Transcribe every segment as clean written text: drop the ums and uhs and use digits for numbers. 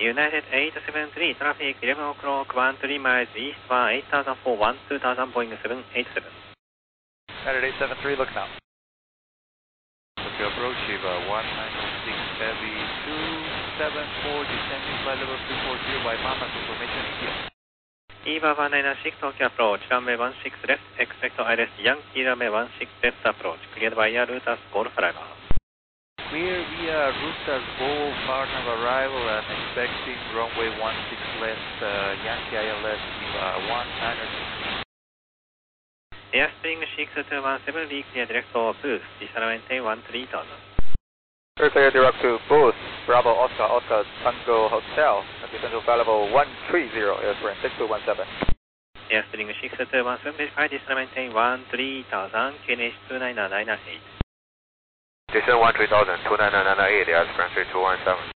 United 873, traffic 11 o'clock, 13 miles east, 8004, 2000, Boeing 787. United 873, looking out. Tokyo approach, Shiba 196 Heavy 274, descending flight level 240 by Mama, confirmation here. EVA 196, Tokyo approach, runway 16 left, expect ILS Yankee, runway 16 left approach, cleared via Rutas Golf Arrival. Clear via Rutas Golf partner arrival and expecting runway 16 left, Yankee ILS EVA 196. Airstream 6217, reclear direct to booth, decelerating 13,000. Clear direct to booth, Bravo Oscar Oscar Tango Hotel, descent available 130, airframe 6217. Airstream 6217, verify decelerating 13,000, QNH 29998. Descent 13000, 29998, airframe 3217.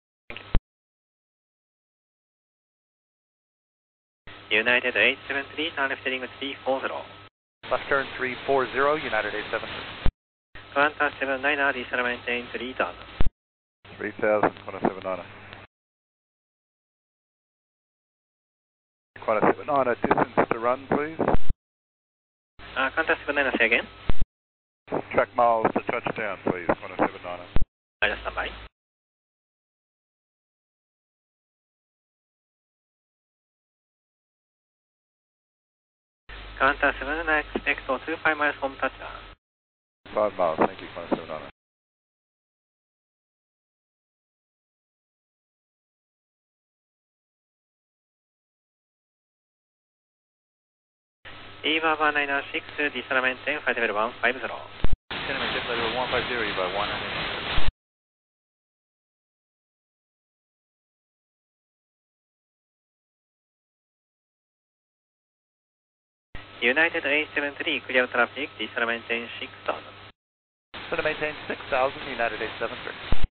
United 873, turn left heading 340. Left turn 340, United 873. Qantas 79, decelerating 3000. 3000, Qantas 79. Qantas 79, distance to run, please. Qantas 79, say again. Track miles to touchdown, please, Qantas 79. Just stand by. Qantas 79, expect 25 miles from touchdown. 5 miles, thank you, Qantas 79. EVA 196, decelerating flight level 150. Cinnamon jet level 150, EVA 196. United 873, clear traffic, decelerating 6000. So to maintain 6000, United 873.